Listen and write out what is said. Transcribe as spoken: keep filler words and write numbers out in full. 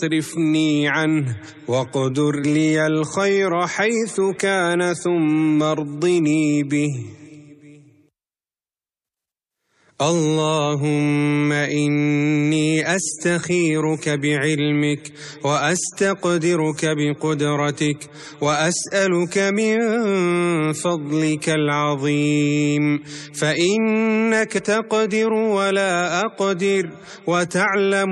واصرفني عنه، واقدر لي الخير حيث كان ثم ارضني به. اللهم إني أستخيرك بعلمك، وأستقدرك بقدرتك، وأسألك من فضلك العظيم، فإنك تقدر ولا أقدر، وتعلم